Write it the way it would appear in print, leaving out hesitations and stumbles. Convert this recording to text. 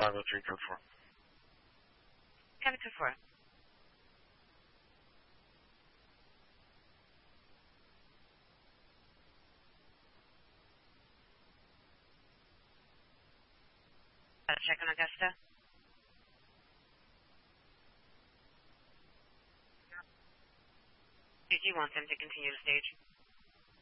503 code 4. Cabin 2-4. Check on Augusta. Do you want them to continue to stage?